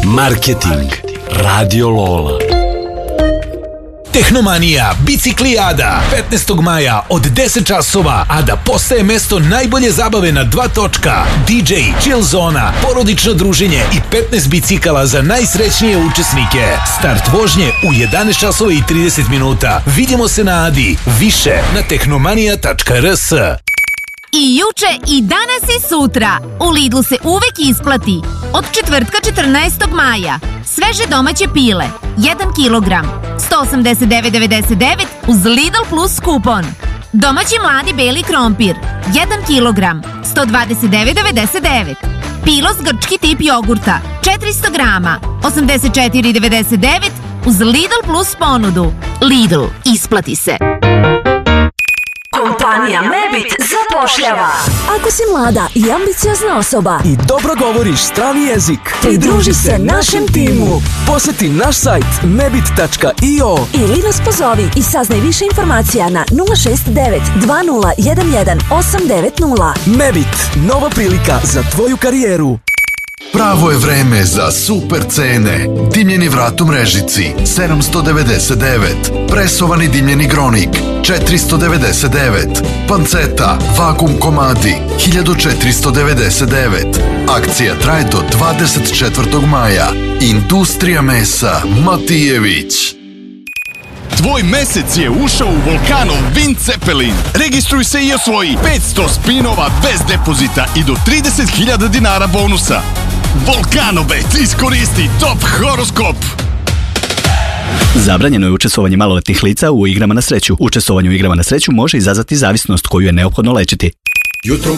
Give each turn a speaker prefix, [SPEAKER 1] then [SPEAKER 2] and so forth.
[SPEAKER 1] Marketing. Radio Lola. Tehnomanija, biciklijada, 15. maja od 10 časova, a da postaje mesto najbolje zabave na 2 točka. DJ, chill zona, porodično druženje i 15 bicikala za najsrećnije učesnike. Start vožnje u 11 časova i 30 minuta. Vidimo se na Adi. Više na tehnomanija.rs.
[SPEAKER 2] I juče, i danas, i sutra. U Lidlu se uvek isplati. Od četvrtka 14. maja. Sveže domaće pile. 1 kilogram. 189,99 uz Lidl Plus kupon. Domaći mladi beli krompir. 1 kilogram. 129,99. Pilos grčki tip jogurta. 400 grama. 84,99 uz Lidl Plus ponudu. Lidl, isplati se.
[SPEAKER 3] Kompanija Mebit zapošljava. Ako si mlada i ambiciozna osoba
[SPEAKER 4] i dobro govoriš strani jezik,
[SPEAKER 3] pridruži se našem timu.
[SPEAKER 4] Poseti naš sajt mebit.io
[SPEAKER 3] ili nas pozovi i saznaj više informacija na 069 2011 890.
[SPEAKER 4] Mebit, nova prilika za tvoju karijeru.
[SPEAKER 5] Pravo je vreme za super cene. Dimljeni vrat u mrežici 799, presovani dimljeni gronik 499, panceta vakum komadi 1499. Akcija traje do 24. maja. Industrija mesa Matijević.
[SPEAKER 6] Tvoj mesec je ušao u Volkanov Wind Zeppelin. Registruj se i osvoji 500 spinova bez depozita i do 30.000 dinara bonusa. Volkanobet, iskoristi top horoskop.
[SPEAKER 7] Zabranjeno je učestvovanje maloletnih lica u igrama na sreću. Učestvovanje u igrama na sreću može izazvati zavisnost koju je neophodno lečiti.
[SPEAKER 8] Jutro